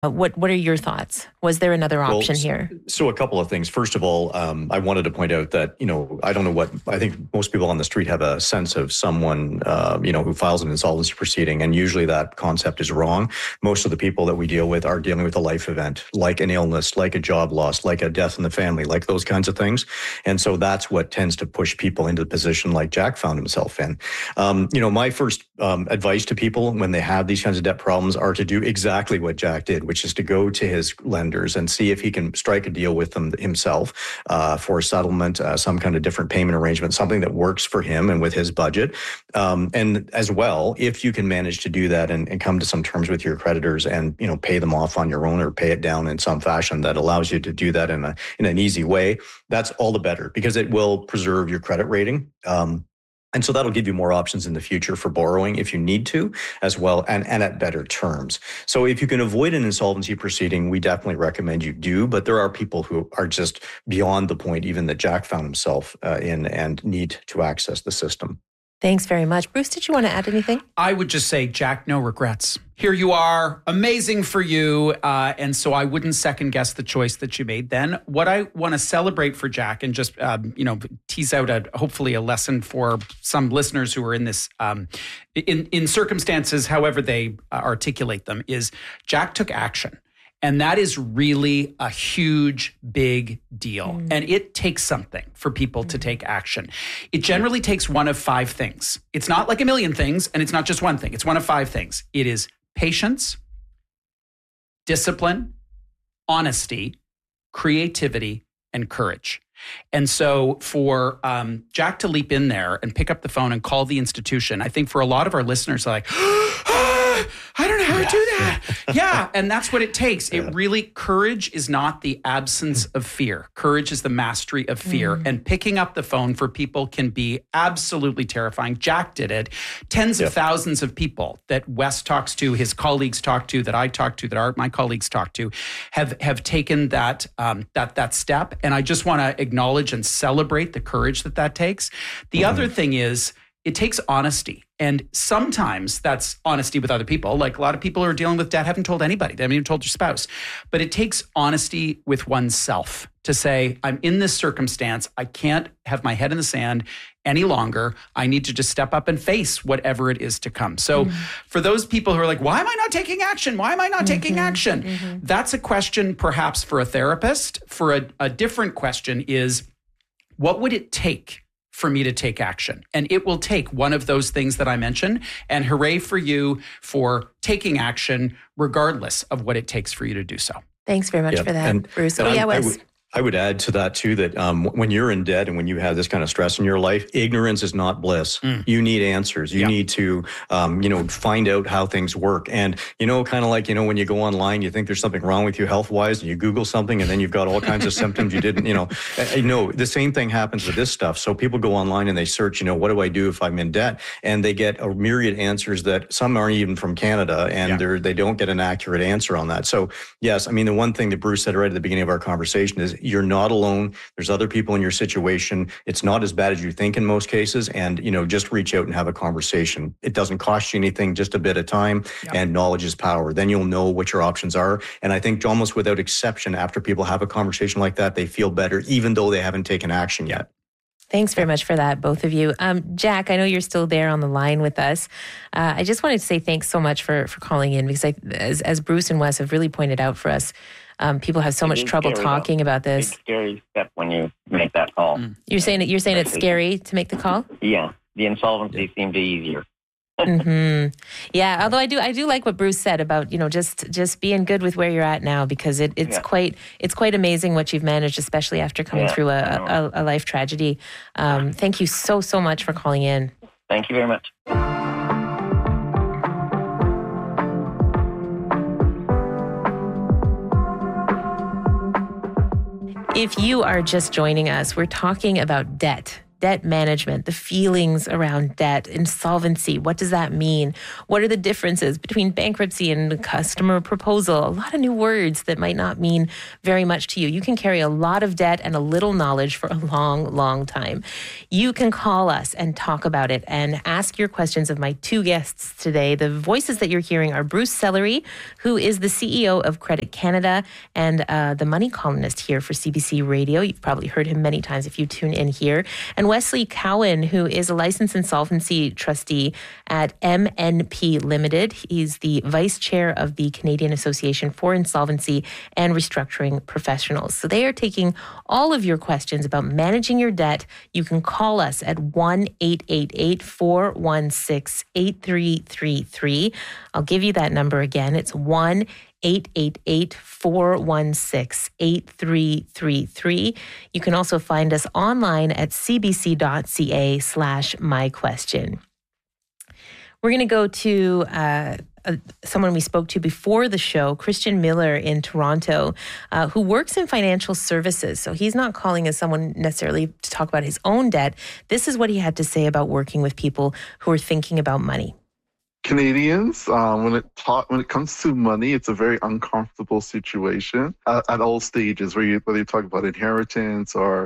What are your thoughts? Was there another option here? So a couple of things. First of all, I wanted to point out that, I don't know I think most people on the street have a sense of someone, who files an insolvency proceeding. And usually that concept is wrong. Most of the people that we deal with are dealing with a life event, like an illness, like a job loss, like a death in the family, like those kinds of things. And so that's what tends to push people into the position like Jack found himself in. My first advice to people when they have these kinds of debt problems are to do exactly what Jack did, which is to go to his lenders and see if he can strike a deal with them himself for a settlement, some kind of different payment arrangement, something that works for him and with his budget. And as well, if you can manage to do that and come to some terms with your creditors and, pay them off on your own or pay it down in some fashion that allows you to do that in an easy way, that's all the better because it will preserve your credit rating. And so that'll give you more options in the future for borrowing if you need to as well, and at better terms. So if you can avoid an insolvency proceeding, we definitely recommend you do. But there are people who are just beyond the point even that Jack found himself in and need to access the system. Thanks very much. Bruce, did you want to add anything? I would just say, Jack, no regrets. Here you are, amazing for you. And so I wouldn't second guess the choice that you made then. What I want to celebrate for Jack and just, tease out hopefully a lesson for some listeners who are in this, in circumstances, however they articulate them, is Jack took action. And that is really a huge, big deal. And it takes something for people to take action. It generally takes one of 5 things. It's not like a million things, and it's not just one thing. It's one of 5 things. It is patience, discipline, honesty, creativity, and courage. And so for Jack to leap in there and pick up the phone and call the institution, I think for a lot of our listeners are like, I don't know how to do that. Yeah. And that's what it takes. It really, courage is not the absence of fear. Courage is the mastery of fear. And picking up the phone for people can be absolutely terrifying. Jack did it. Tens of thousands of people that Wes talks to, his colleagues talk to, that I talk to, that my colleagues talk to, have taken that step. And I just want to acknowledge and celebrate the courage that takes. The other thing is, it takes honesty. And sometimes that's honesty with other people. Like a lot of people who are dealing with debt haven't told anybody. They haven't even told their spouse. But it takes honesty with oneself to say, I'm in this circumstance. I can't have my head in the sand any longer. I need to just step up and face whatever it is to come. So for those people who are like, why am I not taking action? Why am I not taking action? That's a question perhaps for a therapist. For a different question is, what would it take for me to take action? And it will take one of those things that I mentioned. And hooray for you for taking action, regardless of what it takes for you to do so. Thanks very much for that, Bruce. Wes. I would add to that too, that when you're in debt and when you have this kind of stress in your life, ignorance is not bliss. You need answers. You need to, find out how things work. And, kind of like, when you go online, you think there's something wrong with you health-wise and you Google something and then you've got all kinds of symptoms you didn't, the same thing happens with this stuff. So people go online and they search, what do I do if I'm in debt? And they get a myriad answers that some aren't even from Canada and they don't get an accurate answer on that. So yes, the one thing that Bruce said right at the beginning of our conversation is, you're not alone. There's other people in your situation. It's not as bad as you think in most cases. And, just reach out and have a conversation. It doesn't cost you anything, just a bit of time, and knowledge is power. Then you'll know what your options are. And I think almost without exception, after people have a conversation like that, they feel better, even though they haven't taken action yet. Thanks very much for that, both of you. Jack, I know you're still there on the line with us. I just wanted to say thanks so much for calling in, because as Bruce and Wes have really pointed out for us, people have so much trouble talking about this. It's a scary step when you make that call. You're saying it's scary to make the call? Yeah, the insolvency seemed easier. Yeah, although I do like what Bruce said about just being good with where you're at now, because it's quite amazing what you've managed, especially after coming through a life tragedy. Thank you so much for calling in. Thank you very much. If you are just joining us, we're talking about debt debt management, the feelings around debt, insolvency. What does that mean? What are the differences between bankruptcy and customer proposal? A lot of new words that might not mean very much to you. You can carry a lot of debt and a little knowledge for a long, long time. You can call us and talk about it and ask your questions of my two guests today. The voices that you're hearing are Bruce Sellery, who is the CEO of Credit Canada and the money columnist here for CBC Radio. You've probably heard him many times if you tune in here. And Wesley Cowan, who is a licensed insolvency trustee at MNP Limited. He's the vice chair of the Canadian Association for Insolvency and Restructuring Professionals. So they are taking all of your questions about managing your debt. You can call us at 1-888-416-8333. I'll give you that number again. It's 1-888-416-8333. You can also find us online at cbc.ca/myquestion. We're going to go to someone we spoke to before the show, Christian Miller in Toronto, who works in financial services. So he's not calling as someone necessarily to talk about his own debt. This is what he had to say about working with people who are thinking about money. Canadians, when it comes to money, it's a very uncomfortable situation at all stages, whether you talk about inheritance or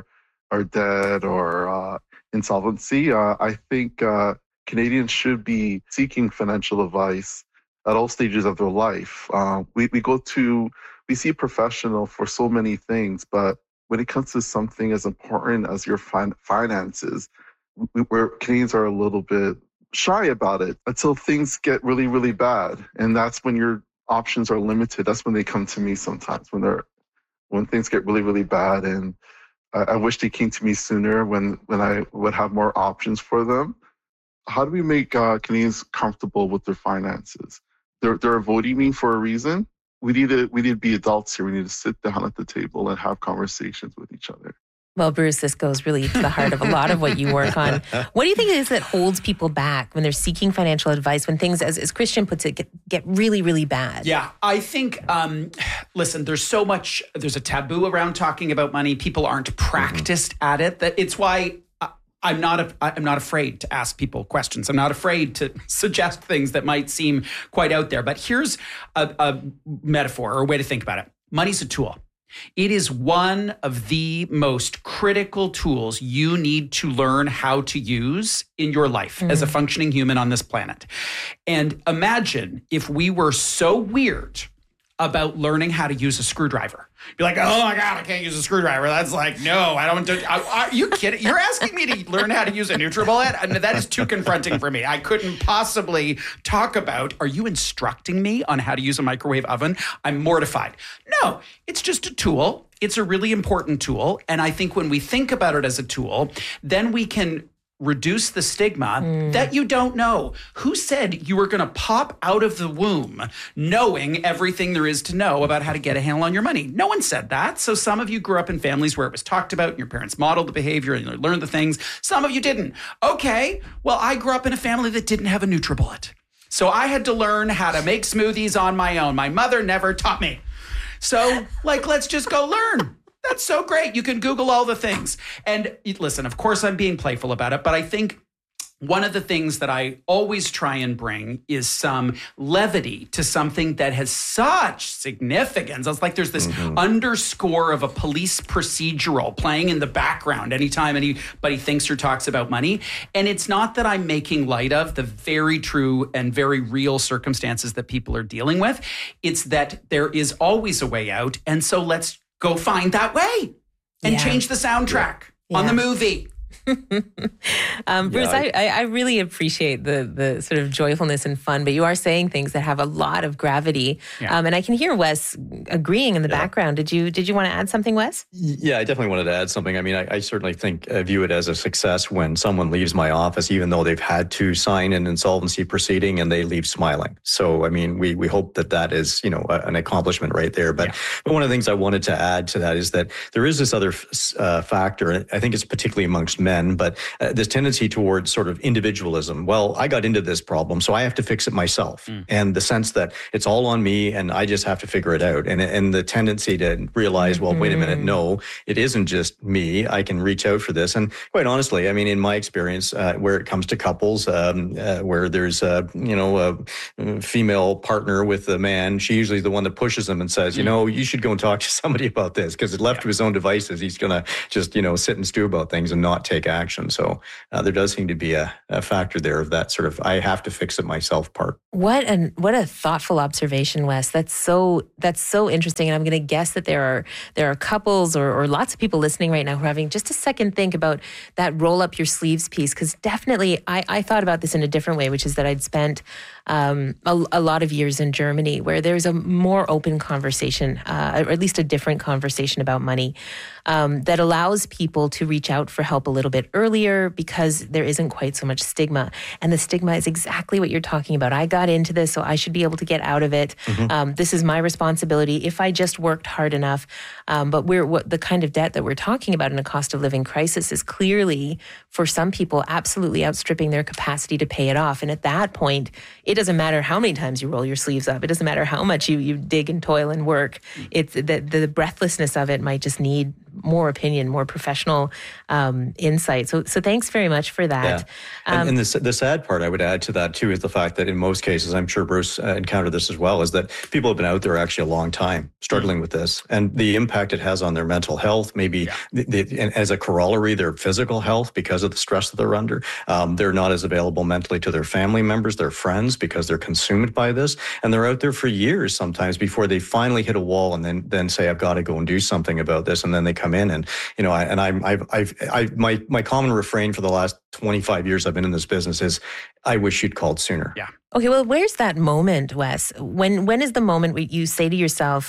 debt or insolvency. I think Canadians should be seeking financial advice at all stages of their life. We see a professional for so many things, but when it comes to something as important as your finances, where Canadians are a little bit shy about it until things get really, really bad. And that's when your options are limited. That's when they come to me sometimes, when things get really, really bad. And I wish they came to me sooner when I would have more options for them. How do we make Canadians comfortable with their finances? They're avoiding me for a reason. We need to be adults here. We need to sit down at the table and have conversations with each other. Well, Bruce, this goes really to the heart of a lot of what you work on. What do you think it is that holds people back when they're seeking financial advice, when things, as Christian puts it, get really, really bad? Yeah, I think, listen, there's a taboo around talking about money. People aren't practiced at it. That it's why I'm not afraid to ask people questions. I'm not afraid to suggest things that might seem quite out there. But here's a metaphor or a way to think about it. Money's a tool. It is one of the most critical tools you need to learn how to use in your life as a functioning human on this planet. And imagine if we were so weird about learning how to use a screwdriver. You're like, oh my God, I can't use a screwdriver. That's like, no, I don't. Are you kidding? You're asking me to learn how to use a NutriBullet? I mean, that is too confronting for me. I couldn't possibly talk about, are you instructing me on how to use a microwave oven? I'm mortified. No, it's just a tool. It's a really important tool. And I think when we think about it as a tool, then we can reduce the stigma that you don't know. Who said you were going to pop out of the womb knowing everything there is to know about how to get a handle on your money? No one said that. So some of you grew up in families where it was talked about and your parents modeled the behavior and you learned the things. Some of you didn't. Okay, well, I grew up in a family that didn't have a NutriBullet. So I had to learn how to make smoothies on my own. My mother never taught me. So, let's just go learn. That's so great. You can Google all the things. And listen, of course, I'm being playful about it, but I think one of the things that I always try and bring is some levity to something that has such significance. It's like there's this underscore of a police procedural playing in the background anytime anybody thinks or talks about money. And it's not that I'm making light of the very true and very real circumstances that people are dealing with. It's that there is always a way out. And so let's go find that way and change the soundtrack on the movie. Bruce, I really appreciate the sort of joyfulness and fun, but you are saying things that have a lot of gravity. And I can hear Wes agreeing in the background. Did you want to add something, Wes? Yeah, I definitely wanted to add something. I mean, I certainly view it as a success when someone leaves my office, even though they've had to sign an insolvency proceeding and they leave smiling. So, I mean, we hope that is, an accomplishment right there. But one of the things I wanted to add to that is that there is this other factor, and I think it's particularly amongst men, but this tendency towards sort of individualism. Well, I got into this problem, so I have to fix it myself. And the sense that it's all on me and I just have to figure it out. And the tendency to realize, well, wait a minute, no, it isn't just me. I can reach out for this. And quite honestly, I mean, in my experience, where it comes to couples, where there's a female partner with a man, she usually is the one that pushes them and says, you should go and talk to somebody about this, because left to his own devices, he's going to just, sit and stew about things and not take action. So there does seem to be a factor there of that sort of, I have to fix it myself part. What a thoughtful observation, Wes. That's so interesting. And I'm going to guess that there are couples or lots of people listening right now who are having just a second think about that roll up your sleeves piece. Because definitely I thought about this in a different way, which is that I'd spent a lot of years in Germany where there's a more open conversation, or at least a different conversation about money, that allows people to reach out for help a little bit earlier because there isn't quite so much stigma. And the stigma is exactly what you're talking about. I got into this, so I should be able to get out of it. This is my responsibility if I just worked hard enough. But the kind of debt that we're talking about in a cost of living crisis is clearly, for some people, absolutely outstripping their capacity to pay it off. And at that point, it doesn't matter how many times you roll your sleeves up. It doesn't matter how much you dig and toil and work. It's the breathlessness of it might just need more opinion, more professional insight. So thanks very much for that. Yeah. And the sad part I would add to that too is the fact that in most cases, I'm sure Bruce encountered this as well, is that people have been out there actually a long time struggling with this, and the impact it has on their mental health, maybe and as a corollary, their physical health because of the stress that they're under. They're not as available mentally to their family members, their friends, because they're consumed by this, and they're out there for years sometimes before they finally hit a wall and then say, I've got to go and do something about this, and then they come in and my common refrain for the last 25 years I've been in this business is, I wish you'd called sooner. Yeah. Okay, well, where's that moment, Wes? When is the moment where you say to yourself,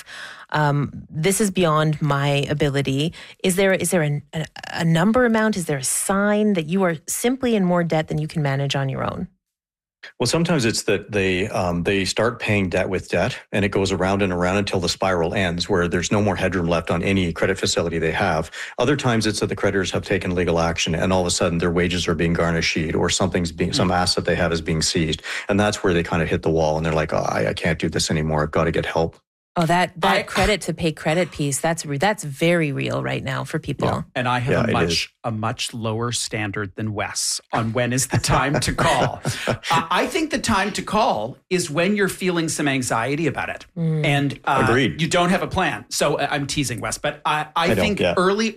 this is beyond my ability? Is there a number amount? Is there a sign that you are simply in more debt than you can manage on your own? Well, sometimes it's that they start paying debt with debt, and it goes around and around until the spiral ends, where there's no more headroom left on any credit facility they have. Other times it's that the creditors have taken legal action, and all of a sudden their wages are being garnished, or some asset they have is being seized, and that's where they kind of hit the wall, and they're like, I can't do this anymore. I've got to get help. Oh, that credit to pay credit piece, that's very real right now for people. Yeah. And I have a much lower standard than Wes on when is the time to call. I think the time to call is when you're feeling some anxiety about it. And Agreed. You don't have a plan. So I'm teasing Wes, but I think early,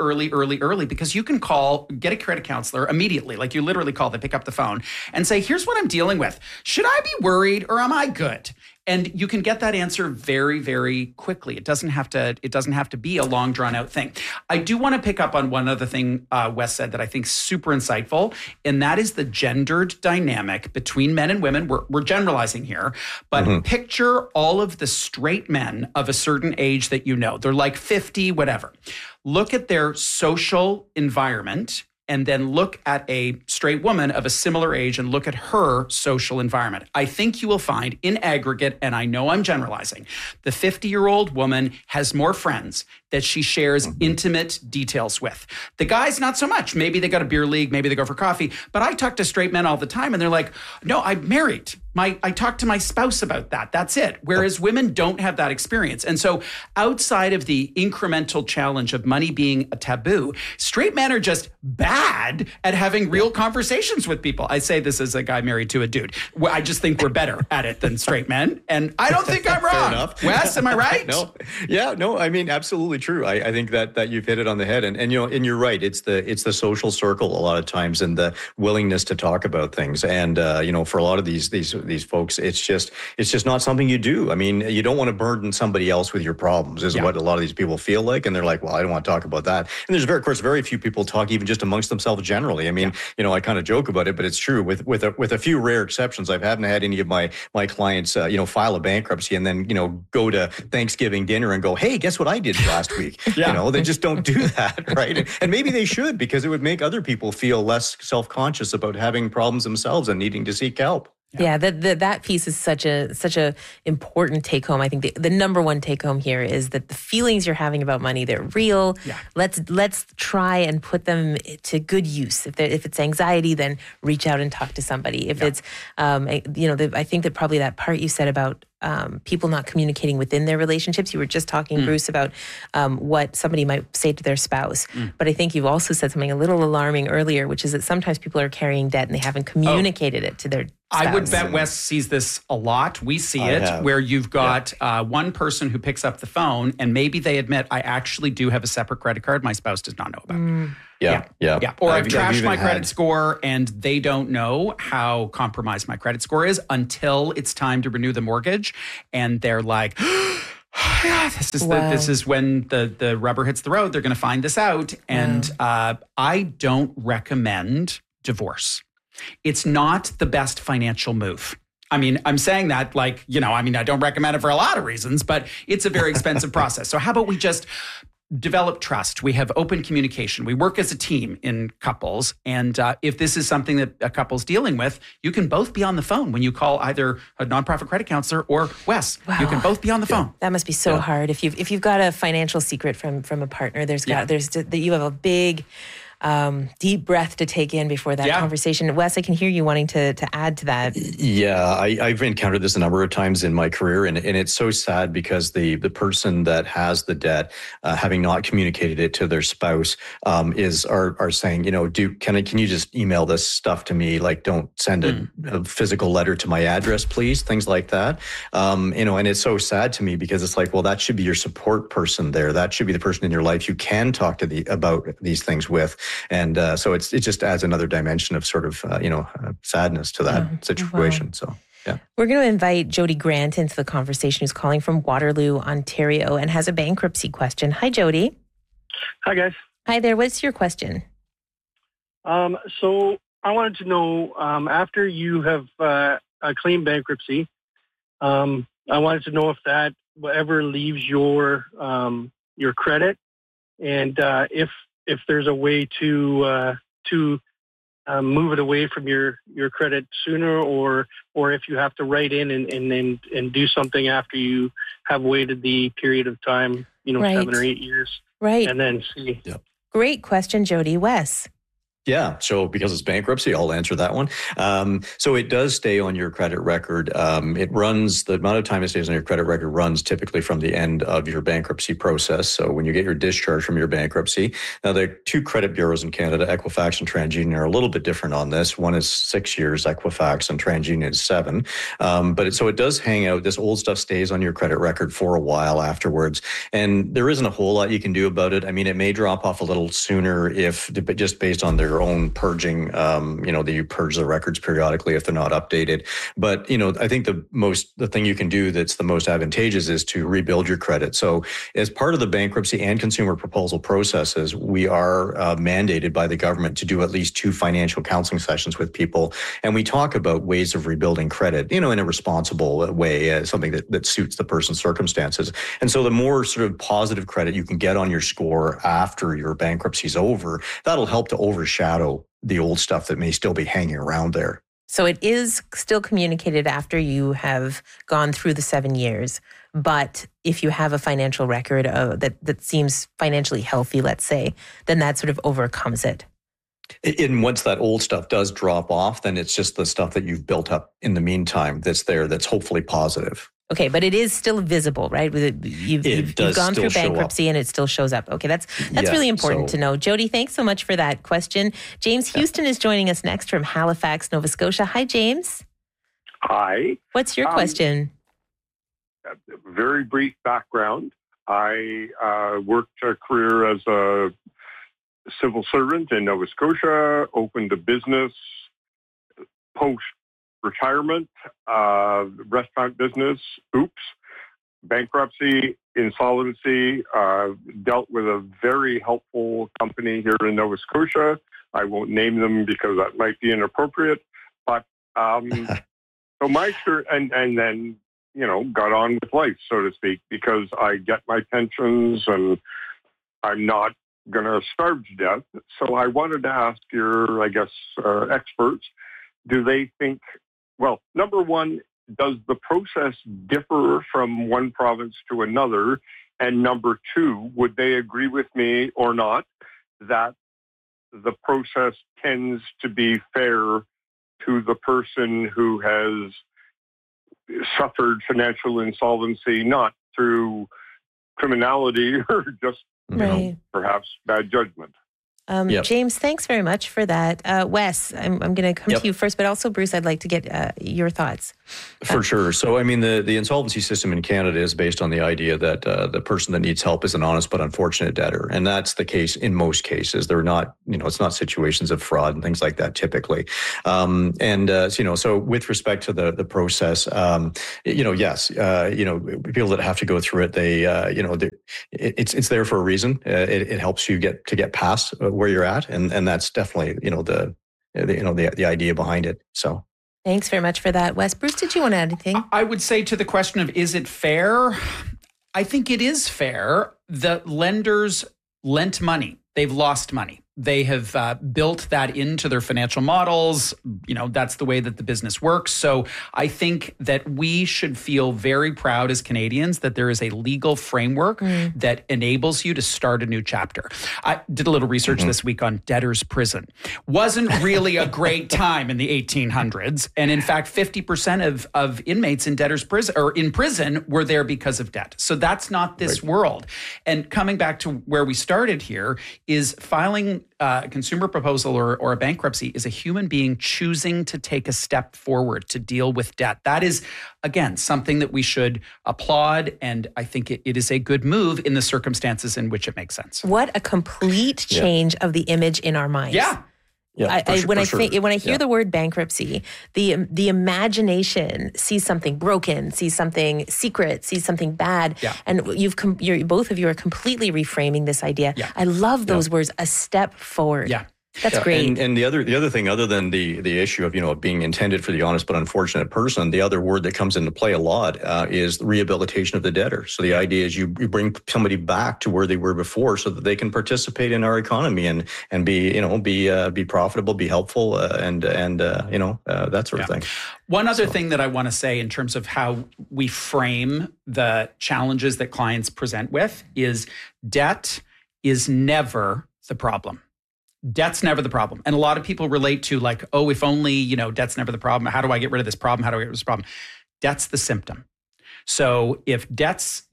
because you can get a credit counselor immediately. Like you literally call, they pick up the phone and say, here's what I'm dealing with. Should I be worried or am I good? And you can get that answer very, very quickly. It doesn't have to be a long, drawn out thing. I do want to pick up on one other thing Wes said that I think is super insightful, and that is the gendered dynamic between men and women. We're generalizing here, but picture all of the straight men of a certain age that you know. They're like 50, whatever. Look at their social environment, and then look at a straight woman of a similar age and look at her social environment. I think you will find in aggregate, and I know I'm generalizing, the 50-year-old woman has more friends that she shares intimate details with. The guys, not so much. Maybe they got a beer league, maybe they go for coffee. But I talk to straight men all the time, and they're like, no, I'm married. I talk to my spouse about that. That's it. Whereas women don't have that experience. And so outside of the incremental challenge of money being a taboo, straight men are just bad at having real conversations with people. I say this as a guy married to a dude. I just think we're better at it than straight men. And I don't think I'm wrong. Fair enough. Wes, am I right? No, I mean, absolutely true. I think that you've hit it on the head. And you're right. It's the social circle a lot of times, and the willingness to talk about things. And, for a lot of these folks, it's just not something you do. I mean, you don't want to burden somebody else with your problems is what a lot of these people feel like. And they're like, well, I don't want to talk about that. And there's very few people talk even just amongst themselves generally. I mean, I kind of joke about it, but it's true with a few rare exceptions. I haven't had any of my clients, file a bankruptcy and then, go to Thanksgiving dinner and go, hey, guess what I did last week? They just don't do that. Right. And maybe they should, because it would make other people feel less self-conscious about having problems themselves and needing to seek help. Yeah, that piece is such a important take home. I think the number one take home here is that the feelings you're having about money, they're real. Yeah. Let's try and put them to good use. If it's anxiety, then reach out and talk to somebody. If it's I think that probably that part you said about people not communicating within their relationships. You were just talking, Bruce, about what somebody might say to their spouse. But I think you've also said something a little alarming earlier, which is that sometimes people are carrying debt and they haven't communicated it to their spouse. I would bet Wes sees this a lot. We see it where you've got one person who picks up the phone and maybe they admit, I actually do have a separate credit card my spouse does not know about. Yeah. Or I've trashed my credit score and they don't know how compromised my credit score is until it's time to renew the mortgage. And they're like, this is when the rubber hits the road. They're going to find this out. And I don't recommend divorce. It's not the best financial move. I mean, I'm saying that I don't recommend it for a lot of reasons, but it's a very expensive process. So how about we just develop trust? We have open communication. We work as a team in couples. And if this is something that a couple's dealing with, you can both be on the phone when you call either a nonprofit credit counselor or Wes. Wow. You can both be on the phone. That must be so hard. If you've got a financial secret from a partner, you have a big deep breath to take in before that conversation. Wes, I can hear you wanting to add to that. Yeah, I've encountered this a number of times in my career, and it's so sad because the person that has the debt, having not communicated it to their spouse, are saying, can you just email this stuff to me? Like, don't send a physical letter to my address, please. Things like that. And it's so sad to me because it's like, well, that should be your support person there. That should be the person in your life you can talk to about these things with. And so it just adds another dimension of sort of, sadness to that situation. Wow. So, yeah. We're going to invite Jody Grant into the conversation, who's calling from Waterloo, Ontario, and has a bankruptcy question. Hi, Jody. Hi, guys. Hi there. What's your question? So I wanted to know, after you have claimed bankruptcy, I wanted to know if that ever leaves your credit, and if there's a way to move it away from your credit sooner, or if you have to write in and do something after you have waited the period of time, 7 or 8 years, right? And then see. Yep. Great question, Jody. Wes. Yeah. So because it's bankruptcy, I'll answer that one. So it does stay on your credit record. It runs, the amount of time it stays on your credit record runs typically from the end of your bankruptcy process. So when you get your discharge from your bankruptcy, now there are two credit bureaus in Canada, Equifax and TransUnion, are a little bit different on this. One is 6 years, Equifax, and TransUnion is 7. So it does hang out. This old stuff stays on your credit record for a while afterwards. And there isn't a whole lot you can do about it. I mean, it may drop off a little sooner but just based on their own purging, that you purge the records periodically if they're not updated. But, I think the thing you can do that's the most advantageous is to rebuild your credit. So as part of the bankruptcy and consumer proposal processes, we are mandated by the government to do at least 2 financial counseling sessions with people. And we talk about ways of rebuilding credit, in a responsible way, something that suits the person's circumstances. And so the more sort of positive credit you can get on your score after your bankruptcy is over, that'll help to overshadow the old stuff that may still be hanging around there. So it is still communicated after you have gone through the 7 years. But if you have a financial record that seems financially healthy, let's say, then that sort of overcomes it. And once that old stuff does drop off, then it's just the stuff that you've built up in the meantime that's there that's hopefully positive. Okay, but it is still visible, right? You've gone through bankruptcy and it still shows up. Okay, that's really important to know. Jody, thanks so much for that question. James Houston is joining us next from Halifax, Nova Scotia. Hi, James. Hi. What's your question? Very brief background. I worked a career as a civil servant in Nova Scotia, opened a business post-retirement, restaurant business, bankruptcy, insolvency, dealt with a very helpful company here in Nova Scotia. I won't name them because that might be inappropriate, but so my experience, and then, got on with life, so to speak, because I get my pensions and I'm not going to starve to death. So I wanted to ask your, experts, do they think Well, number one, does the process differ from one province to another? And number two, would they agree with me or not that the process tends to be fair to the person who has suffered financial insolvency, not through criminality or just perhaps bad judgment? James, thanks very much for that. Wes, I'm going to come to you first, but also Bruce, I'd like to get your thoughts. For sure. So, I mean, the insolvency system in Canada is based on the idea that the person that needs help is an honest but unfortunate debtor. And that's the case in most cases. They're not, it's not situations of fraud and things like that typically. So with respect to the process, yes, people that have to go through it, it's there for a reason. It helps you get past where you're at, and that's definitely the idea behind it. So thanks very much for that, Wes. Bruce, did you want to add anything? I would say to the question of is it fair? I think it is fair. The lenders lent money. They've lost money. They have built that into their financial models. That's the way that the business works. So I think that we should feel very proud as Canadians that there is a legal framework that enables you to start a new chapter. I did a little research this week on debtors' prison. Wasn't really a great time in the 1800s. And in fact, 50% of inmates in debtors' prison or in prison were there because of debt. So that's not this world. And coming back to where we started here is filing a consumer proposal or a bankruptcy is a human being choosing to take a step forward to deal with debt. That is, again, something that we should applaud. And I think it is a good move in the circumstances in which it makes sense. What a complete change of the image in our minds. Yeah. When I hear the word bankruptcy, the imagination sees something broken, sees something secret, sees something bad, and both of you are completely reframing this idea. Yeah. I love those words, a step forward. Yeah. That's great. And the other thing, other than the issue of being intended for the honest but unfortunate person, the other word that comes into play a lot is the rehabilitation of the debtor. So the idea is you bring somebody back to where they were before, so that they can participate in our economy and be profitable, be helpful, and that sort of thing. One other thing that I want to say in terms of how we frame the challenges that clients present with is debt is never the problem. Debt's never the problem. And a lot of people relate to like, oh, if only, debt's never the problem. How do I get rid of this problem? How do I get rid of this problem? Debt's the symptom. So if that's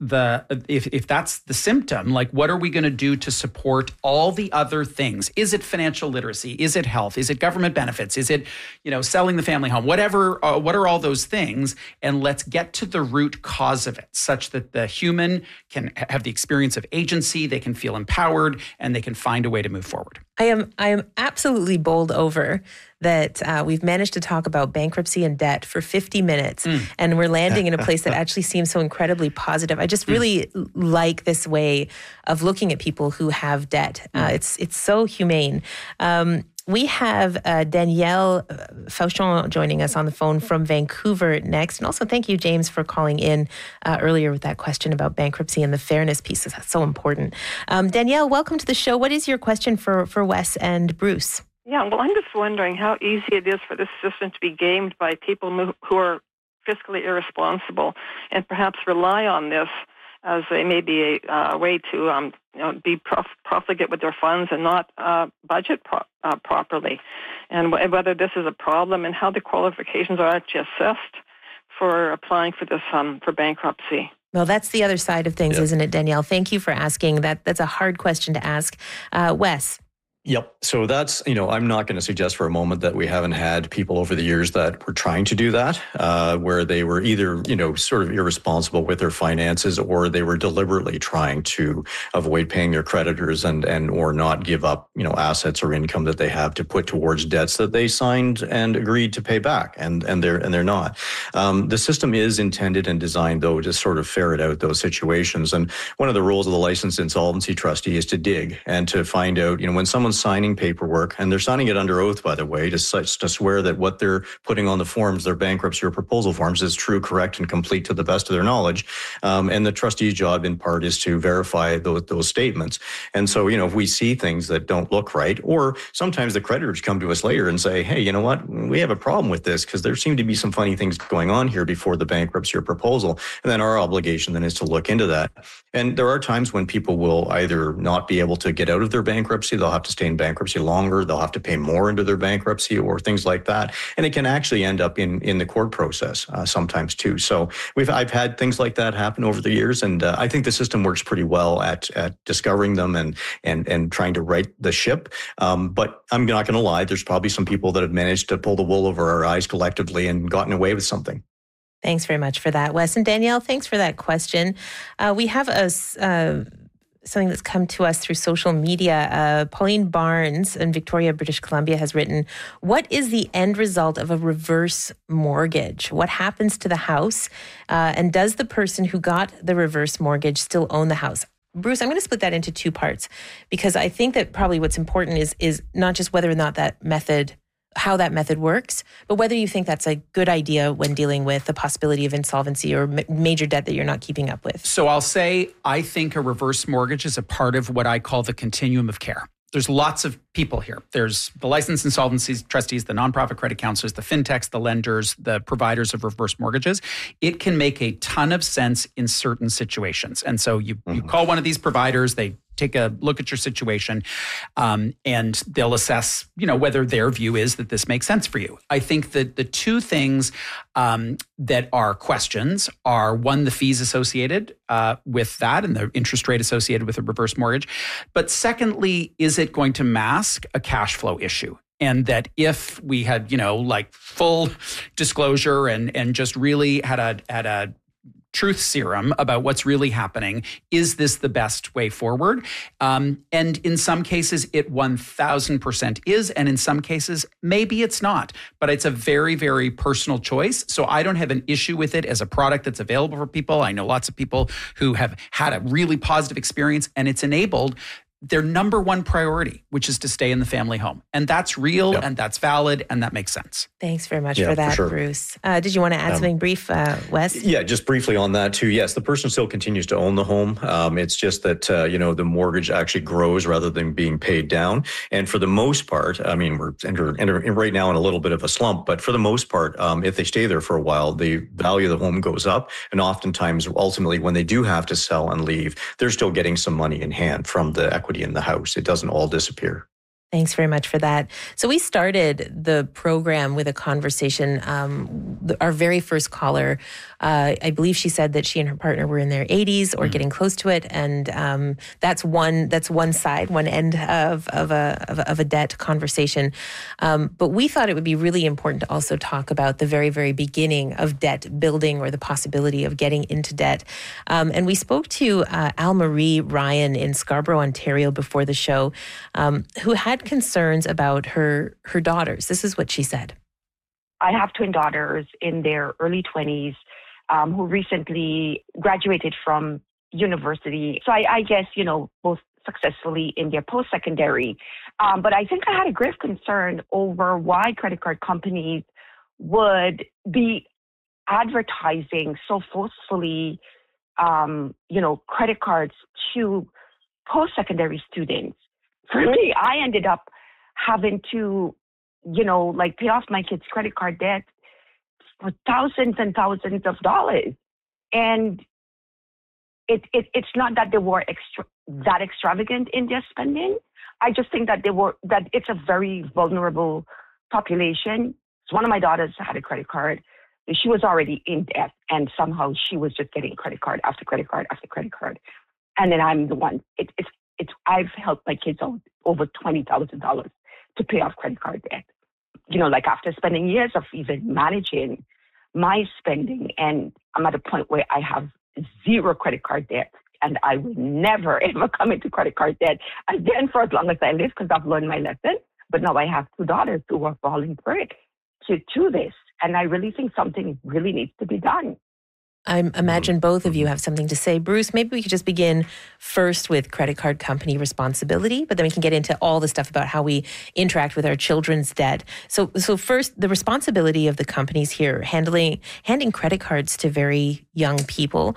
the symptom, like what are we going to do to support all the other things? Is it financial literacy? Is it health? Is it government benefits? Is it, selling the family home? Whatever, what are all those things? And let's get to the root cause of it such that the human can have the experience of agency, they can feel empowered, and they can find a way to move forward. I am absolutely bowled over that we've managed to talk about bankruptcy and debt for 50 minutes, and we're landing in a place that actually seems so incredibly positive. I just really like this way of looking at people who have debt. It's so humane. We have Danielle Fauchon joining us on the phone from Vancouver next. And also thank you, James, for calling in earlier with that question about bankruptcy and the fairness pieces. That's so important. Danielle, welcome to the show. What is your question for Wes and Bruce? Yeah, well, I'm just wondering how easy it is for this system to be gamed by people who are fiscally irresponsible and perhaps rely on this as maybe a way to be profligate with their funds and not budget properly, and whether this is a problem and how the qualifications are actually assessed for applying for this for bankruptcy. Well, that's the other side of things, isn't it, Danielle? Thank you for asking that. That's a hard question to ask. Wes? Yep. So that's, I'm not going to suggest for a moment that we haven't had people over the years that were trying to do that, where they were either, sort of irresponsible with their finances, or they were deliberately trying to avoid paying their creditors and or not give up, assets or income that they have to put towards debts that they signed and agreed to pay back. And they're not. The system is intended and designed, though, to sort of ferret out those situations. And one of the roles of the licensed insolvency trustee is to dig and to find out, when someone's signing paperwork, and they're signing it under oath, by the way, to swear that what they're putting on the forms, their bankruptcy or proposal forms, is true, correct, and complete to the best of their knowledge. And the trustee's job, in part, is to verify those statements. And so, if we see things that don't look right, or sometimes the creditors come to us later and say, hey, you know what, we have a problem with this because there seem to be some funny things going on here before the bankruptcy or proposal. And then our obligation then is to look into that. And there are times when people will either not be able to get out of their bankruptcy, they'll have to stay in bankruptcy longer, they'll have to pay more into their bankruptcy or things like that. And it can actually end up in the court process sometimes too. So I've had things like that happen over the years. And I think the system works pretty well at discovering them and trying to right the ship. But I'm not going to lie, there's probably some people that have managed to pull the wool over our eyes collectively and gotten away with something. Thanks very much for that, Wes. And Danielle, thanks for that question. We have something that's come to us through social media. Pauline Barnes in Victoria, British Columbia has written, what is the end result of a reverse mortgage? What happens to the house? And does the person who got the reverse mortgage still own the house? Bruce, I'm going to split that into two parts, because I think that probably what's important is not just whether or not how that method works, but whether you think that's a good idea when dealing with the possibility of insolvency or major debt that you're not keeping up with. So I'll say I think a reverse mortgage is a part of what I call the continuum of care. There's lots of people here. There's the licensed insolvency trustees, the nonprofit credit counselors, the fintechs, the lenders, the providers of reverse mortgages. It can make a ton of sense in certain situations. And so you call one of these providers, they take a look at your situation, and they'll assess, whether their view is that this makes sense for you. I think that the two things that are questions are, one, the fees associated with that and the interest rate associated with a reverse mortgage. But secondly, is it going to mask a cash flow issue? And that if we had, full disclosure and just really had a truth serum about what's really happening, is this the best way forward? And in some cases, it 1000% is. And in some cases, maybe it's not. But it's a very, very personal choice. So I don't have an issue with it as a product that's available for people. I know lots of people who have had a really positive experience, and it's enabled their number one priority, which is to stay in the family home. And that's real, and that's valid, and that makes sense. Thanks very much for that, Bruce. Did you want to add something brief, Wes? Yeah, just briefly on that too. Yes, the person still continues to own the home. It's just that, the mortgage actually grows rather than being paid down. And for the most part, we're entering right now in a little bit of a slump, but for the most part, if they stay there for a while, the value of the home goes up. And oftentimes, ultimately, when they do have to sell and leave, they're still getting some money in hand from the equity in the house. It doesn't all disappear. Thanks very much for that. So we started the program with a conversation. Our very first caller, I believe she said that she and her partner were in their 80s or getting close to it, and that's one side, one end of a debt conversation. But we thought it would be really important to also talk about the very, very beginning of debt building or the possibility of getting into debt. And we spoke to Al-Marie Ryan in Scarborough, Ontario, before the show, who had concerns about her daughters. This is what she said. I have twin daughters in their early 20s who recently graduated from university. So I guess, both successfully in their post-secondary. But I think I had a grave concern over why credit card companies would be advertising so forcefully, credit cards to post-secondary students. For me, I ended up having to, pay off my kids' credit card debt for thousands and thousands of dollars. And it's not that they were that extravagant in their spending. I just think that that it's a very vulnerable population. So one of my daughters had a credit card. She was already in debt, and somehow she was just getting credit card after credit card after credit card. And then I'm the one. I've helped my kids out over $20,000 to pay off credit card debt. After spending years of even managing my spending, and I'm at a point where I have zero credit card debt, and I will never ever come into credit card debt again for as long as I live, because I've learned my lesson. But now I have two daughters who are falling for it to this, and I really think something really needs to be done. I imagine both of you have something to say. Bruce, maybe we could just begin first with credit card company responsibility, but then we can get into all the stuff about how we interact with our children's debt. So first, the responsibility of the companies here, handing credit cards to very young people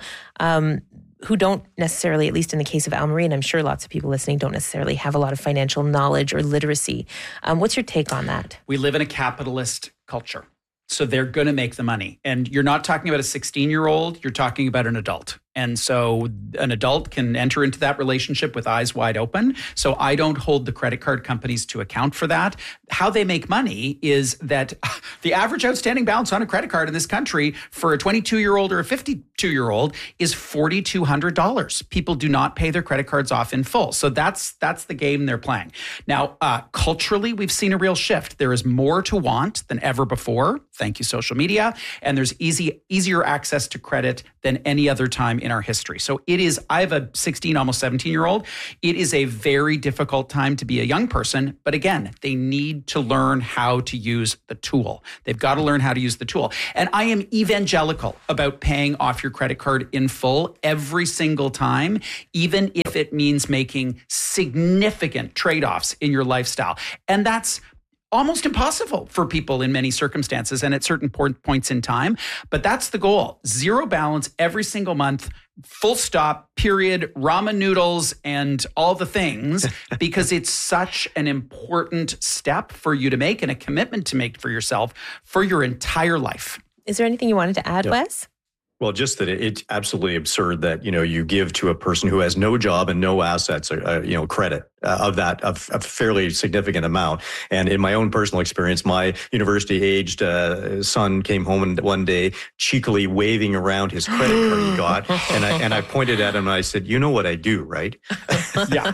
who don't necessarily, at least in the case of Al-Marie, and I'm sure lots of people listening don't necessarily have a lot of financial knowledge or literacy. What's your take on that? We live in a capitalist culture. So they're going to make the money. And you're not talking about a 16-year-old, you're talking about an adult. And so an adult can enter into that relationship with eyes wide open. So I don't hold the credit card companies to account for that. How they make money is that the average outstanding balance on a credit card in this country for a 22-year-old or a 52-year-old is $4,200. People do not pay their credit cards off in full. So that's the game they're playing. Now, culturally, we've seen a real shift. There is more to want than ever before. Thank you, social media. And there's easier access to credit than any other time in our history. So I have a 16, almost 17-year-old. It is a very difficult time to be a young person. But again, they need to learn how to use the tool. They've got to learn how to use the tool. And I am evangelical about paying off your credit card in full every single time, even if it means making significant trade-offs in your lifestyle. And that's almost impossible for people in many circumstances and at certain points in time. But that's the goal. Zero balance every single month, full stop, period, ramen noodles, and all the things, because it's such an important step for you to make and a commitment to make for yourself for your entire life. Is there anything you wanted to add, Wes? Well, just that it's absolutely absurd that, you give to a person who has no job and no assets, credit of a fairly significant amount. And in my own personal experience, my university-aged son came home one day cheekily waving around his credit card he got, and I pointed at him and I said, "You know what I do, right?" Yeah.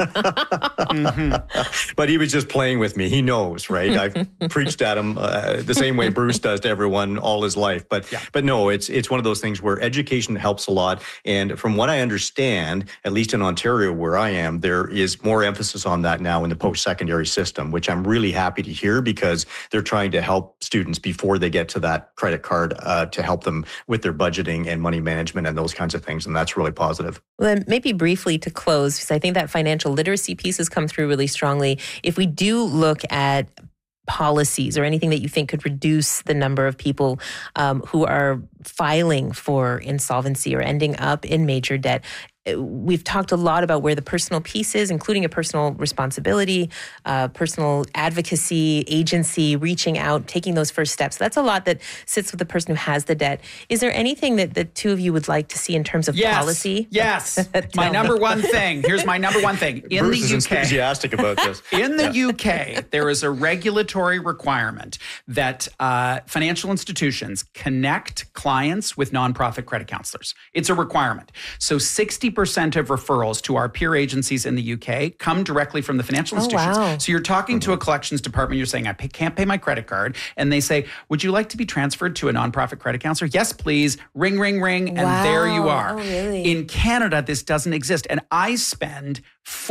Mm-hmm. But he was just playing with me. He knows, right? I've preached at him the same way Bruce does to everyone all his life. But no, it's one of those things where education helps a lot. And from what I understand, at least in Ontario where I am, there is more emphasis on that now in the post-secondary system, which I'm really happy to hear, because they're trying to help students before they get to that credit card to help them with their budgeting and money management and those kinds of things. And that's really positive. Well, then maybe briefly to close, because I think that financial literacy piece has come through really strongly. If we do look at policies or anything that you think could reduce the number of people who are filing for insolvency or ending up in major debt, we've talked a lot about where the personal piece is, including a personal responsibility, personal advocacy, agency, reaching out, taking those first steps. That's a lot that sits with the person who has the debt. Is there anything that the two of you would like to see in terms of policy? Yes. My number one thing. Here's my number one thing. In Bruce the is UK, enthusiastic about this. In the UK, there is a regulatory requirement that financial institutions connect clients with nonprofit credit counselors. It's a requirement. So 60% of referrals to our peer agencies in the UK come directly from the financial institutions. Wow. So you're talking to a collections department, you're saying, can't pay my credit card. And they say, would you like to be transferred to a nonprofit credit counselor? Yes, please. Ring, ring, ring. And there you are. Oh, really? In Canada, this doesn't exist. And I spend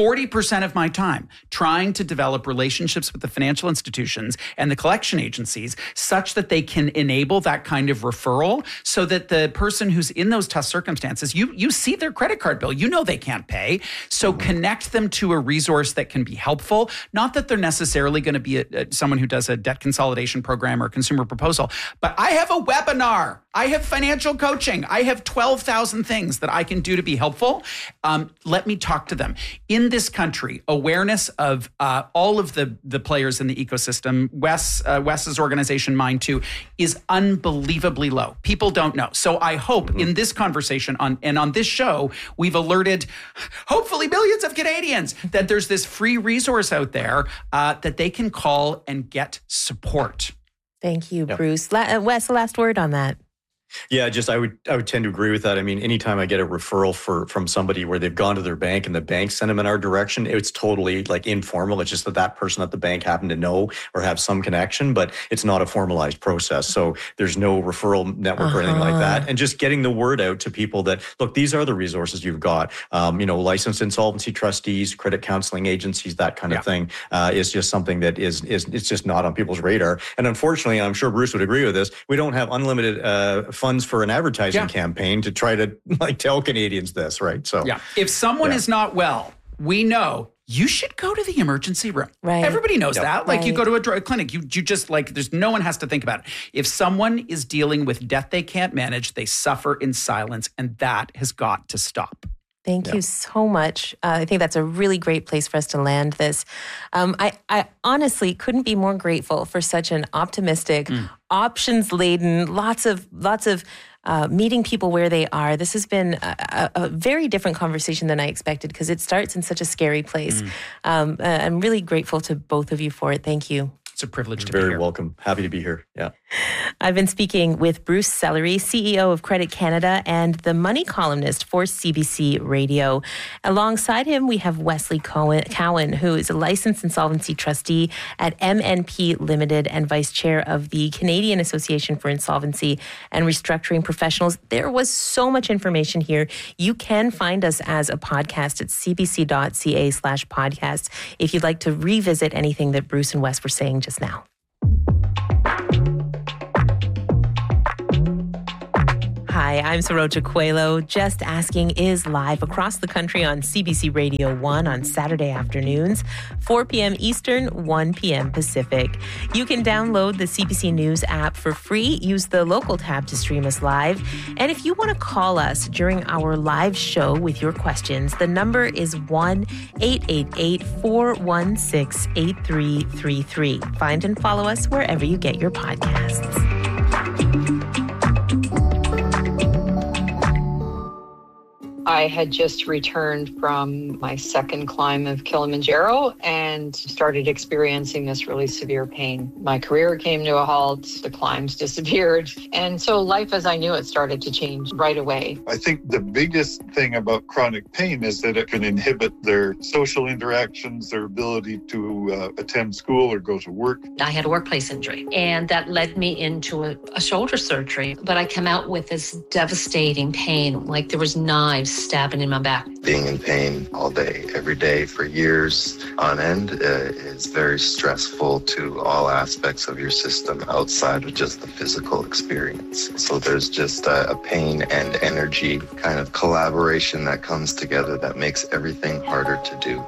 40% of my time trying to develop relationships with the financial institutions and the collection agencies such that they can enable that kind of referral, so that the person who's in those tough circumstances, you see their credit card bill, you know they can't pay. So connect them to a resource that can be helpful. Not that they're necessarily going to be someone who does a debt consolidation program or consumer proposal, but I have a webinar. I have financial coaching. I have 12,000 things that I can do to be helpful. Let me talk to them. In this country, awareness of all of the players in the ecosystem, Wes's organization, mine too, is unbelievably low. People don't know. So I hope in this conversation on this show, we've alerted hopefully millions of Canadians that there's this free resource out there that they can call and get support. Thank you, Bruce. Wes, the last word on that. Yeah, I would tend to agree with that. I mean, anytime I get a referral from somebody where they've gone to their bank and the bank sent them in our direction, it's totally like informal. It's just that person at the bank happened to know or have some connection, but it's not a formalized process. So there's no referral network or anything like that. And just getting the word out to people that, look, these are the resources you've got. Licensed insolvency trustees, credit counseling agencies, that kind of thing is just something that it's just not on people's radar. And unfortunately, I'm sure Bruce would agree with this, we don't have unlimited funds for an advertising campaign to try to like tell Canadians this, right? So if someone is not well, we know you should go to the emergency room. Right. Everybody knows that. Like you Right. go to a drug clinic, you just like, there's no one has to think about it. If someone is dealing with death they can't manage, they suffer in silence, and that has got to stop. Thank you so much. I think that's a really great place for us to land this. I honestly couldn't be more grateful for such an optimistic, options-laden, lots of meeting people where they are. This has been a very different conversation than I expected because it starts in such a scary place. I'm really grateful to both of you for it. Thank you. It's a privilege to be very here. welcome. Happy to be here. Yeah. I've been speaking with Bruce Sellery, CEO of Credit Canada and the money columnist for CBC Radio. Alongside him, we have Wesley Cowan, who is a licensed insolvency trustee at MNP Limited and vice chair of the Canadian Association for Insolvency and Restructuring Professionals. There was so much information here. You can find us as a podcast at cbc.ca/podcast if you'd like to revisit anything that Bruce and Wes were saying just now. Hi, I'm Saroja Coelho. Just Asking is live across the country on CBC Radio 1 on Saturday afternoons, 4 p.m. Eastern, 1 p.m. Pacific. You can download the CBC News app for free. Use the local tab to stream us live. And if you want to call us during our live show with your questions, the number is 1-888-416-8333. Find and follow us wherever you get your podcasts. I had just returned from my second climb of Kilimanjaro and started experiencing this really severe pain. My career came to a halt, the climbs disappeared, and so life as I knew it started to change right away. I think the biggest thing about chronic pain is that it can inhibit their social interactions, their ability to attend school or go to work. I had a workplace injury, and that led me into a shoulder surgery, but I came out with this devastating pain, like there was knives stabbing in my back. Being in pain all day, every day for years on end is very stressful to all aspects of your system outside of just the physical experience. So there's just a pain and energy kind of collaboration that comes together that makes everything harder to do.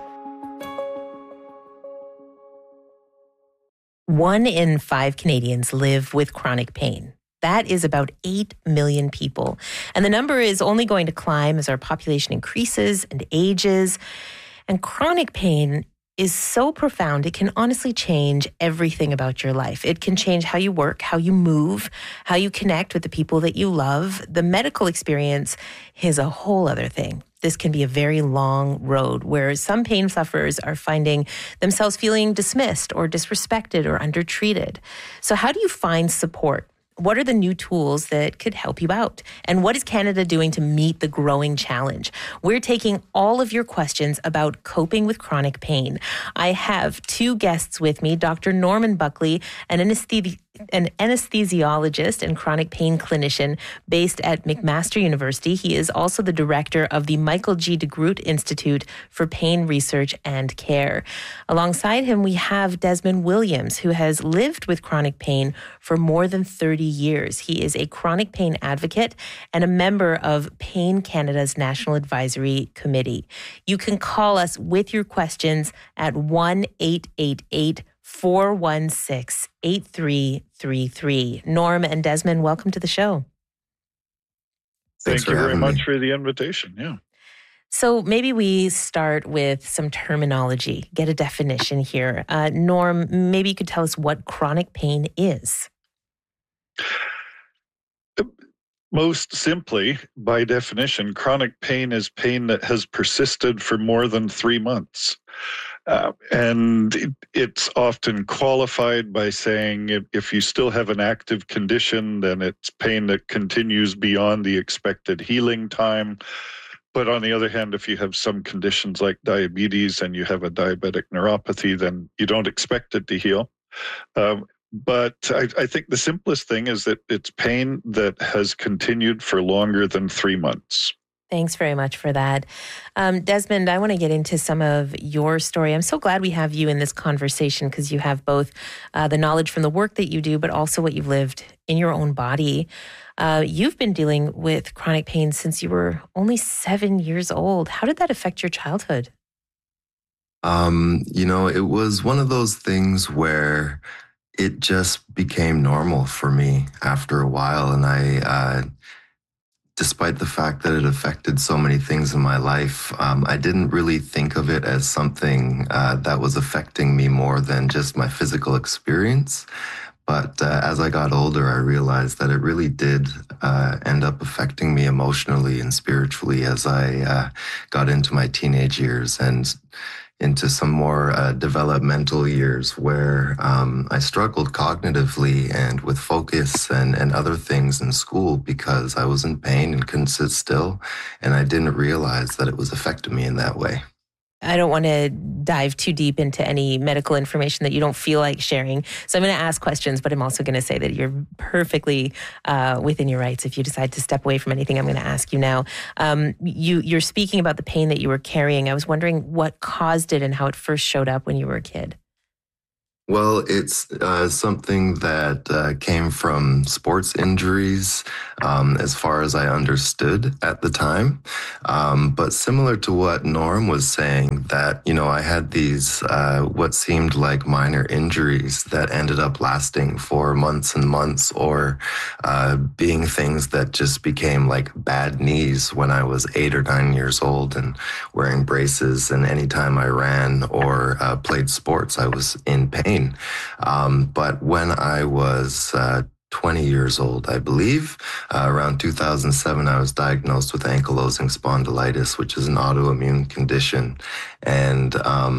1 in 5 Canadians live with chronic pain. That is about 8 million people. And the number is only going to climb as our population increases and ages. And chronic pain is so profound, it can honestly change everything about your life. It can change how you work, how you move, how you connect with the people that you love. The medical experience is a whole other thing. This can be a very long road where some pain sufferers are finding themselves feeling dismissed or disrespected or undertreated. So how do you find support? What are the new tools that could help you out? And what is Canada doing to meet the growing challenge? We're taking all of your questions about coping with chronic pain. I have 2 guests with me, Dr. Norman Buckley, an anesthesiologist and chronic pain clinician based at McMaster University. He is also the director of the Michael G. DeGroote Institute for Pain Research and Care. Alongside him, we have Desmond Williams, who has lived with chronic pain for more than 30 years. He is a chronic pain advocate and a member of Pain Canada's National Advisory Committee. You can call us with your questions at 1-888-416-8333. Norm and Desmond, welcome to the show. Thank you very much for the invitation. Yeah. So maybe we start with some terminology, get a definition here. Norm, maybe you could tell us what chronic pain is. Most simply, by definition, chronic pain is pain that has persisted for more than 3 months. And it's often qualified by saying if you still have an active condition, then it's pain that continues beyond the expected healing time. But on the other hand, if you have some conditions like diabetes and you have a diabetic neuropathy, then you don't expect it to heal. But I think the simplest thing is that it's pain that has continued for longer than 3 months. Thanks very much for that. Desmond, I want to get into some of your story. I'm so glad we have you in this conversation because you have both the knowledge from the work that you do, but also what you've lived in your own body. You've been dealing with chronic pain since you were only 7 years old. How did that affect your childhood? It was one of those things where it just became normal for me after a while. And despite the fact that it affected so many things in my life, I didn't really think of it as something that was affecting me more than just my physical experience. But as I got older, I realized that it really did end up affecting me emotionally and spiritually as I got into my teenage years and into some more developmental years where I struggled cognitively and with focus and other things in school because I was in pain and couldn't sit still. And I didn't realize that it was affecting me in that way. I don't want to dive too deep into any medical information that you don't feel like sharing. So I'm going to ask questions, but I'm also going to say that you're perfectly within your rights. If you decide to step away from anything I'm going to ask you now. You're speaking about the pain that you were carrying. I was wondering what caused it and how it first showed up when you were a kid. Well, it's something that came from sports injuries, as far as I understood at the time. But similar to what Norm was saying, that, I had these what seemed like minor injuries that ended up lasting for months and months, or being things that just became like bad knees when I was 8 or 9 years old and wearing braces. And anytime I ran or played sports, I was in pain. But when I was 20 years old, I believe, around 2007, I was diagnosed with ankylosing spondylitis, which is an autoimmune condition. And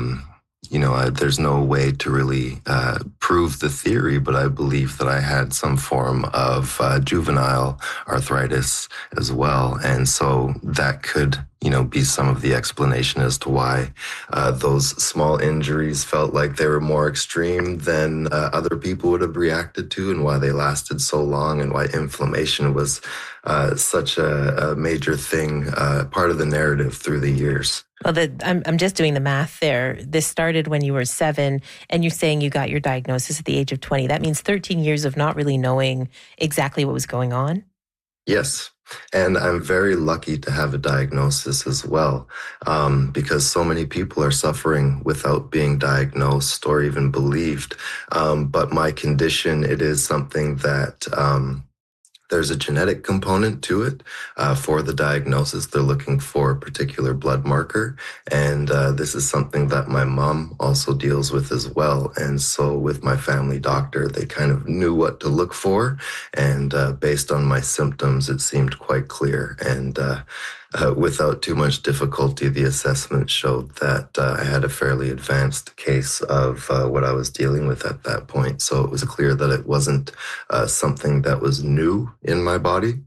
there's no way to really prove the theory, but I believe that I had some form of juvenile arthritis as well. And so that could, be some of the explanation as to why those small injuries felt like they were more extreme than other people would have reacted to, and why they lasted so long, and why inflammation was such a major thing, part of the narrative through the years. Well, I'm just doing the math there. This started when you were 7, and you're saying you got your diagnosis at the age of 20. That means 13 years of not really knowing exactly what was going on? Yes. And I'm very lucky to have a diagnosis as well, because so many people are suffering without being diagnosed or even believed. But my condition, it is something that there's a genetic component to it. For the diagnosis, they're looking for a particular blood marker. And this is something that my mom also deals with as well. And so with my family doctor, they kind of knew what to look for. And based on my symptoms, it seemed quite clear. And without too much difficulty, the assessment showed that I had a fairly advanced case of what I was dealing with at that point. So it was clear that it wasn't something that was new in my body.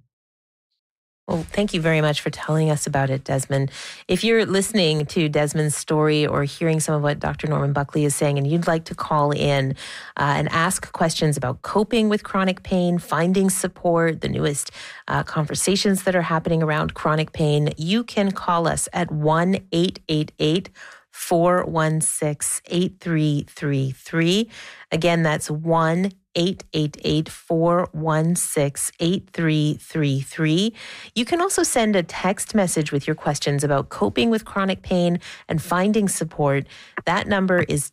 Well, thank you very much for telling us about it, Desmond. If you're listening to Desmond's story or hearing some of what Dr. Norman Buckley is saying, and you'd like to call in and ask questions about coping with chronic pain, finding support, the newest conversations that are happening around chronic pain, you can call us at 1-888-416-8333. Again, that's 1-888-416-8333. You can also send a text message with your questions about coping with chronic pain and finding support. That number is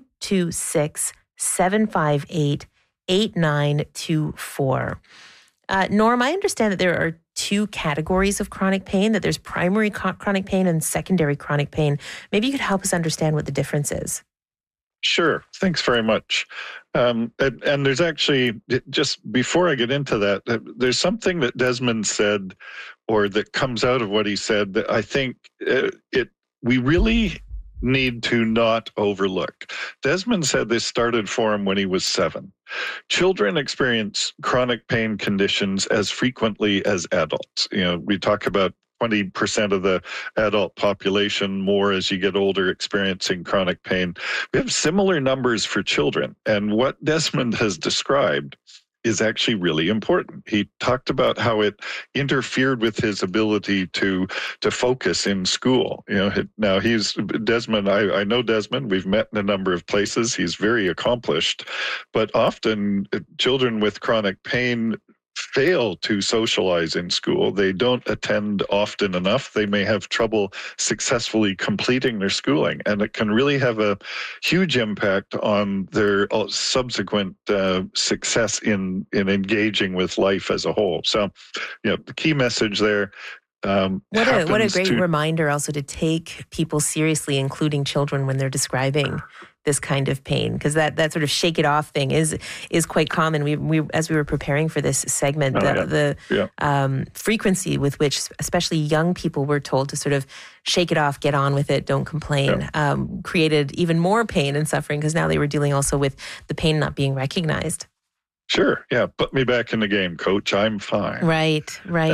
226-758-8924. Norm, I understand that there are 2 categories of chronic pain, that there's primary chronic pain and secondary chronic pain. Maybe you could help us understand what the difference is. Sure. Thanks very much. And there's actually, just before I get into that, there's something that Desmond said, or that comes out of what he said, that I think we really need to not overlook. Desmond said this started for him when he was 7. Children experience chronic pain conditions as frequently as adults. We talk about 20% of the adult population, more as you get older, experiencing chronic pain. We have similar numbers for children. And what Desmond has described is actually really important. He talked about how it interfered with his ability to focus in school. Now he's Desmond. I know Desmond. We've met in a number of places. He's very accomplished, but often children with chronic pain fail to socialize in school. They don't attend often enough. They may have trouble successfully completing their schooling, and it can really have a huge impact on their subsequent success in engaging with life as a whole. So, the key message there. What a great reminder also to take people seriously, including children, when they're describing this kind of pain, because that sort of shake it off thing is quite common. We as we were preparing for this segment, the frequency with which especially young people were told to sort of shake it off, get on with it, don't complain, created even more pain and suffering, because now they were dealing also with the pain not being recognized. Sure. Yeah. Put me back in the game, coach. I'm fine. Right.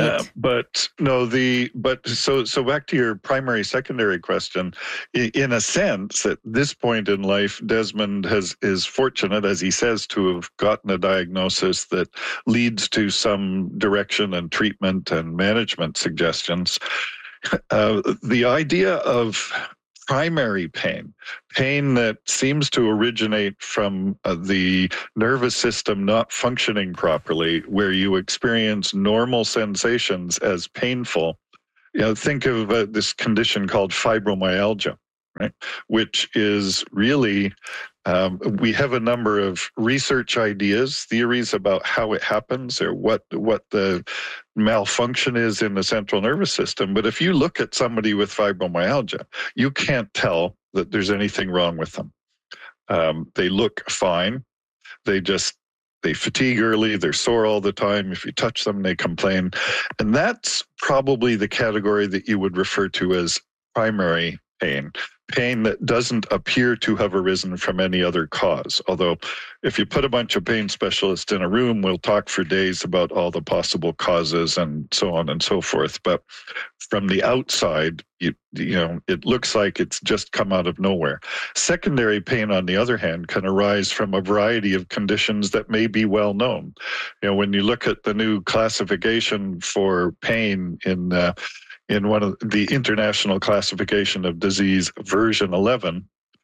So back to your primary, secondary question. In a sense, at this point in life, Desmond is fortunate, as he says, to have gotten a diagnosis that leads to some direction and treatment and management suggestions. The idea of primary pain that seems to originate from the nervous system not functioning properly, where you experience normal sensations as painful. Think of this condition called fibromyalgia, right? Which is really, we have a number of research ideas, theories about how it happens or what the malfunction is in the central nervous system. But if you look at somebody with fibromyalgia, you can't tell that there's anything wrong with them. They look fine. They fatigue early. They're sore all the time. If you touch them, they complain. And that's probably the category that you would refer to as primary pain that doesn't appear to have arisen from any other cause. Although if you put a bunch of pain specialists in a room, we'll talk for days about all the possible causes and so on and so forth. But from the outside, it looks like it's just come out of nowhere. Secondary pain, on the other hand, can arise from a variety of conditions that may be well known. When you look at the new classification for pain in one of the International Classification of Disease, version 11,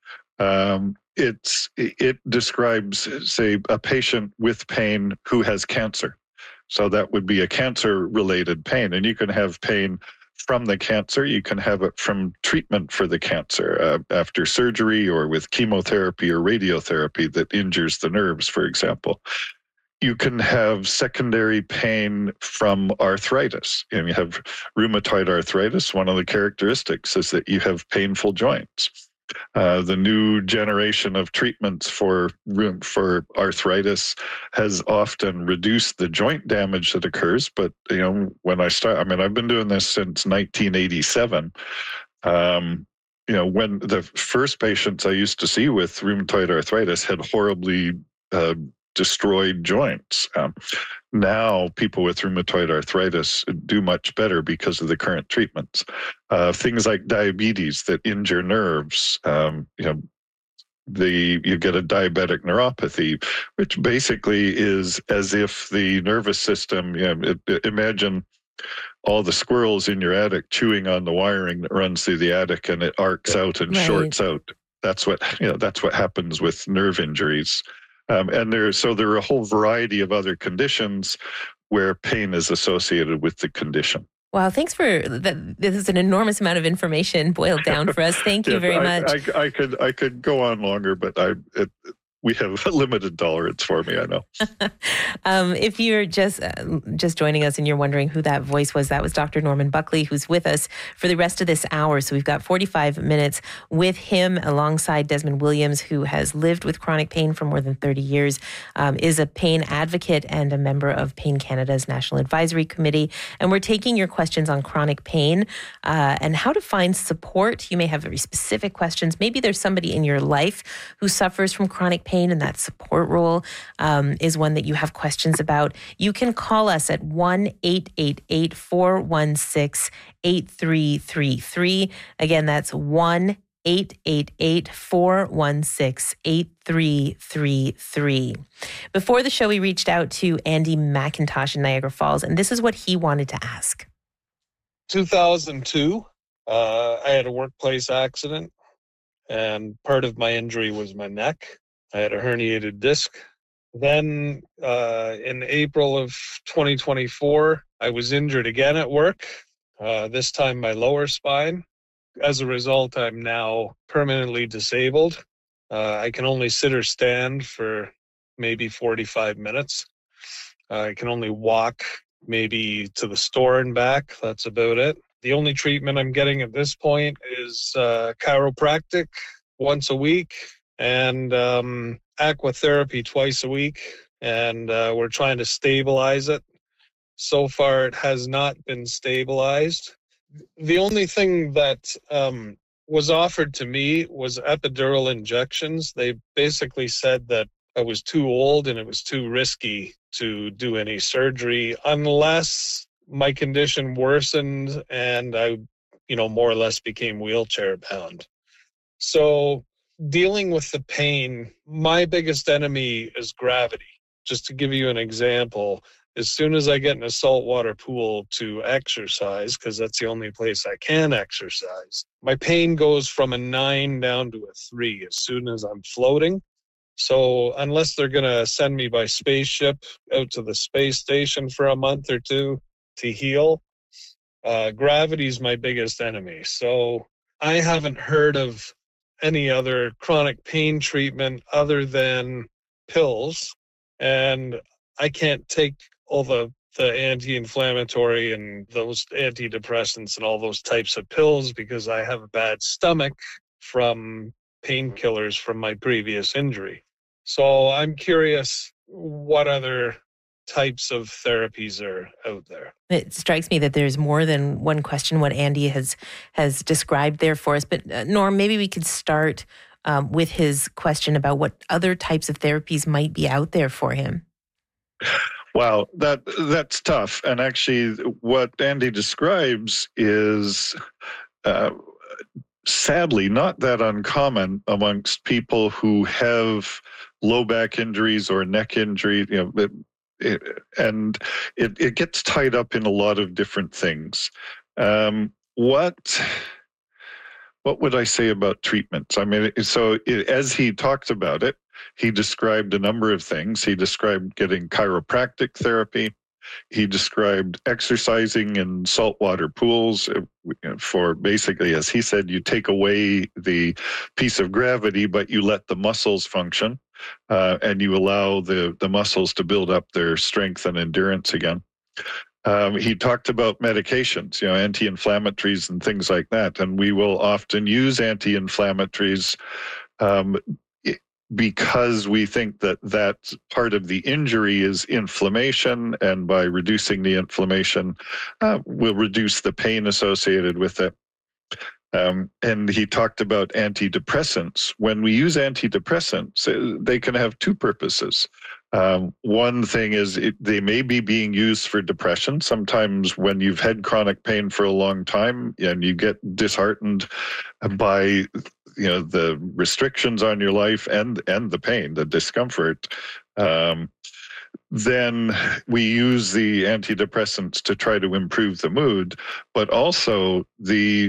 it describes, say, a patient with pain who has cancer. So that would be a cancer-related pain, and you can have pain from the cancer. You can have it from treatment for the cancer after surgery or with chemotherapy or radiotherapy that injures the nerves, for example. You can have secondary pain from arthritis. You have rheumatoid arthritis. One of the characteristics is that you have painful joints. The new generation of treatments for arthritis has often reduced the joint damage that occurs. But when I've been doing this since 1987. When the first patients I used to see with rheumatoid arthritis had horribly destroyed joints. Now people with rheumatoid arthritis do much better because of the current treatments. Things like diabetes that injure nerves, you get a diabetic neuropathy, which basically is as if the nervous system, imagine all the squirrels in your attic chewing on the wiring that runs through the attic, and it arcs out and shorts out. That's what happens with nerve injuries. And there are a whole variety of other conditions where pain is associated with the condition. Wow, thanks for that. This is an enormous amount of information boiled down for us. Thank you very much. I could go on longer, but we have a limited tolerance for me, I know. If you're just joining us and you're wondering who that voice was, that was Dr. Norman Buckley, who's with us for the rest of this hour. So we've got 45 minutes with him alongside Desmond Williams, who has lived with chronic pain for more than 30 years, is a pain advocate and a member of Pain Canada's National Advisory Committee. And we're taking your questions on chronic pain and how to find support. You may have very specific questions. Maybe there's somebody in your life who suffers from chronic pain, and that support role is one that you have questions about. You can call us at 1-888-416-8333. Again, that's 1-888-416-8333. 888-416-8333. Before the show, we reached out to Andy McIntosh in Niagara Falls, and this is what he wanted to ask. 2002, I had a workplace accident, and part of my injury was my neck. I had a herniated disc. Then in April of 2024, I was injured again at work, this time my lower spine. As a result, I'm now permanently disabled. I can only sit or stand for maybe 45 minutes. I can only walk maybe to the store and back. That's about it. The only treatment I'm getting at this point is chiropractic once a week and aquatherapy twice a week. And we're trying to stabilize it. So far, it has not been stabilized. The only thing that was offered to me was epidural injections. They basically said that I was too old and it was too risky to do any surgery unless my condition worsened and I, more or less became wheelchair bound. So dealing with the pain, my biggest enemy is gravity. Just to give you an example, as soon as I get in a saltwater pool to exercise, because that's the only place I can exercise, my pain goes from a 9 down to a 3 as soon as I'm floating. So unless they're going to send me by spaceship out to the space station for a month or two to heal, gravity is my biggest enemy. So I haven't heard of any other chronic pain treatment other than pills. And I can't take all the anti-inflammatory and those antidepressants and all those types of pills because I have a bad stomach from painkillers from my previous injury. So I'm curious what other types of therapies are out there. It strikes me that there's more than one question what Andy has described there for us. But Norm, maybe we could start with his question about what other types of therapies might be out there for him. Wow, that's tough. And actually, what Andy describes is sadly not that uncommon amongst people who have low back injuries or neck injury. And it gets tied up in a lot of different things. What would I say about treatments? I mean, as he talked about it, he described a number of things. He described getting chiropractic therapy. He described exercising in saltwater pools for basically, as he said, you take away the piece of gravity, but you let the muscles function, and you allow the muscles to build up their strength and endurance again. He talked about medications, anti-inflammatories and things like that. And we will often use anti-inflammatories because we think that part of the injury is inflammation, and by reducing the inflammation, we'll reduce the pain associated with it. And he talked about antidepressants. When we use antidepressants, they can have two purposes. One thing is they may be being used for depression. Sometimes when you've had chronic pain for a long time and you get disheartened by the restrictions on your life and the pain, the discomfort, then we use the antidepressants to try to improve the mood, but also the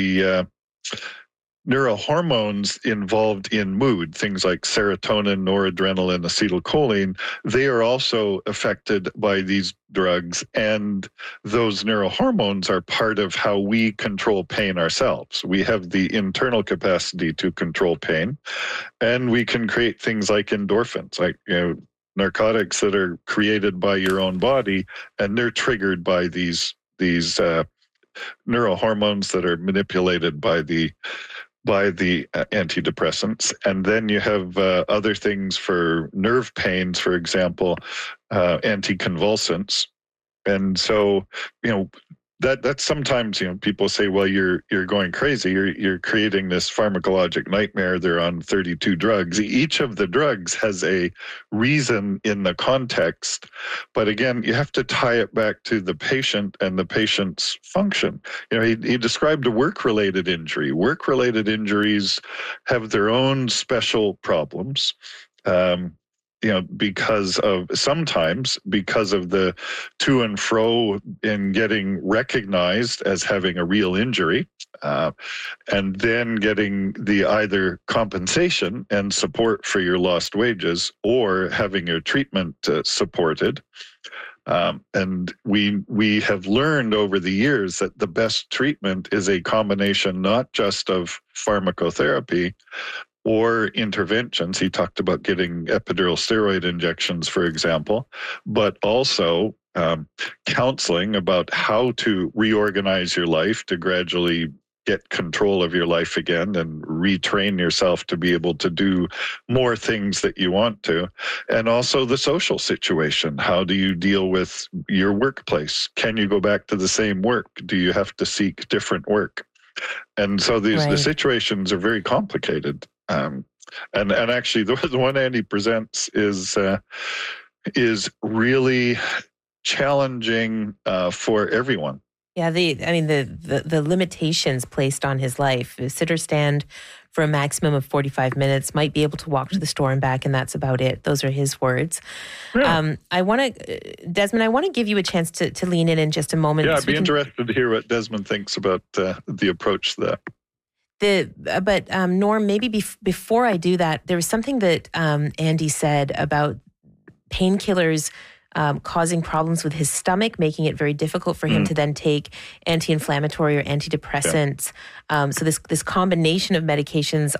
neurohormones involved in mood, things like serotonin, noradrenaline, acetylcholine, they are also affected by these drugs. And those neurohormones are part of how we control pain ourselves. We have the internal capacity to control pain, and we can create things like endorphins, like narcotics that are created by your own body, and they're triggered by these neurohormones that are manipulated by the antidepressants. And then you have other things for nerve pains, for example, anticonvulsants. And so, that's sometimes, people say, well, you're going crazy. You're creating this pharmacologic nightmare. They're on 32 drugs. Each of the drugs has a reason in the context. But again, you have to tie it back to the patient and the patient's function. He described a work-related injury. Work-related injuries have their own special problems. Because of the to and fro in getting recognized as having a real injury, and then getting the either compensation and support for your lost wages or having your treatment supported. And we have learned over the years that the best treatment is a combination not just of pharmacotherapy or interventions. He talked about getting epidural steroid injections, for example, but also counseling about how to reorganize your life to gradually get control of your life again and retrain yourself to be able to do more things that you want to. And also the social situation. How do you deal with your workplace? Can you go back to the same work? Do you have to seek different work? And so the situations are very complicated. And actually, the one Andy presents is really challenging for everyone. Yeah, the limitations placed on his life. Sit or stand for a maximum of 45 minutes, might be able to walk to the store and back, and that's about it. Those are his words. Yeah. Desmond, I want to give you a chance to lean in just a moment. Yeah, I'd be interested to hear what Desmond thinks about the approach to that. But Norm, maybe before I do that, there was something that Andy said about painkillers causing problems with his stomach, making it very difficult for him to then take anti-inflammatory or antidepressants. So this combination of medications